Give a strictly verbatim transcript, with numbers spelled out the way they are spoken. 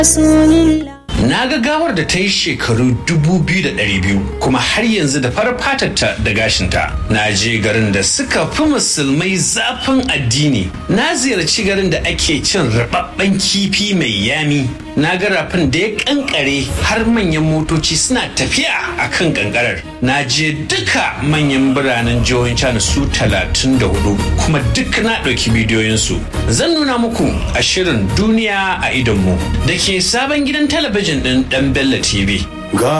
Na ga gawar da ta yi shekaru dubu biyu da ɗari biyu kuma har yanzu da farar fatarta da gashinta. Na je garin da suka fi musulmai zafin addini. Na ziyarci garin da ake cin rababben kifi mai yami. Na ga rafin da ya kankare har manyan motoci suna tafiya a kan kankarar. Na je duka manyan biranen jihohin China su talatin da hudu kuma duk na ɗauki bidiyoyinsu. Zan nuna muku a shirin Duniya a Idonmu da ke sabon gidan talabijin ɗin ɗan Bello T V.